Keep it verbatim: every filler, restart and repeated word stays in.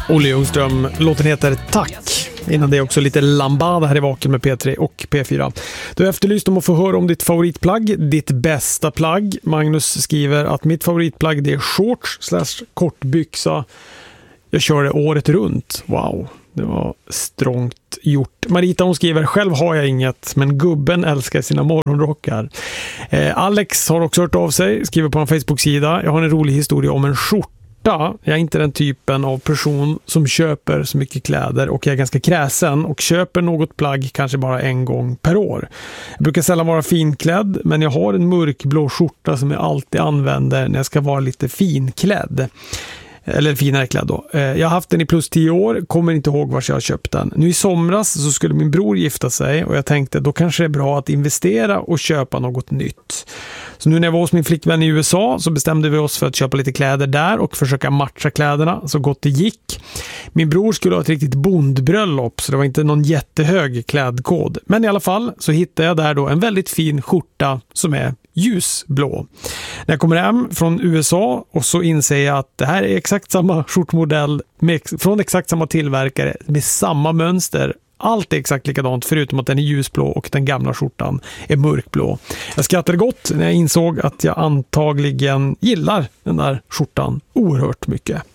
Olle Ljungström, låten heter Tack. Innan det är också lite lambada här i Vaken med P tre och P fyra. Du har efterlyst om att få höra om ditt favoritplagg, ditt bästa plagg. Magnus skriver att mitt favoritplagg det är shorts slash kortbyxa. Jag kör det året runt. Wow, det var strångt gjort. Marita hon skriver, själv har jag inget, men gubben älskar sina morgonrockar. Eh, Alex har också hört av sig, skriver på en Facebook-sida. Jag har en rolig historia om en skjorta. Jag är inte den typen av person som köper så mycket kläder och jag är ganska kräsen och köper något plagg kanske bara en gång per år. Jag brukar sällan vara finklädd, men jag har en mörkblå skjorta som jag alltid använder när jag ska vara lite finklädd. Eller finare klädd då. Jag har haft den i plus tio år, kommer inte ihåg var jag har köpt den. Nu i somras så skulle min bror gifta sig och jag tänkte då kanske det är bra att investera och köpa något nytt. Så nu när jag var hos min flickvän i U S A så bestämde vi oss för att köpa lite kläder där och försöka matcha kläderna så gott det gick. Min bror skulle ha ett riktigt bondbröllop så det var inte någon jättehög klädkod. Men i alla fall så hittade jag där då en väldigt fin skjorta som är ljusblå. När jag kommer hem från U S A och så inser jag att det här är exakt samma skjortmodell med, från exakt samma tillverkare med samma mönster. Allt är exakt likadant förutom att den är ljusblå och den gamla skjortan är mörkblå. Jag skrattade gott när jag insåg att jag antagligen gillar den där skjortan oerhört mycket.